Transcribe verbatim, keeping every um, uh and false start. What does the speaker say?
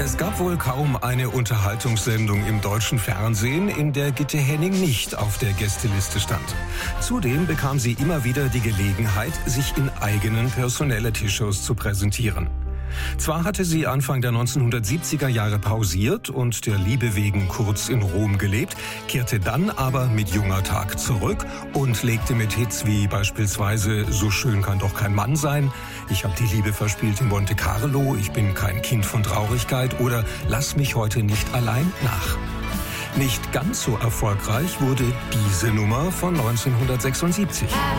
Es gab wohl kaum eine Unterhaltungssendung im deutschen Fernsehen, in der Gitte Henning nicht auf der Gästeliste stand. Zudem bekam sie immer wieder die Gelegenheit, sich in eigenen Personality-Shows zu präsentieren. Zwar hatte sie Anfang der neunzehnhundertsiebziger Jahre pausiert und der Liebe wegen kurz in Rom gelebt, kehrte dann aber mit Junger Tag zurück und legte mit Hits wie beispielsweise So schön kann doch kein Mann sein, Ich hab die Liebe verspielt in Monte Carlo, Ich bin kein Kind von Traurigkeit oder Lass mich heute nicht allein nach. Nicht ganz so erfolgreich wurde diese Nummer von neunzehnhundertsechsundsiebzig.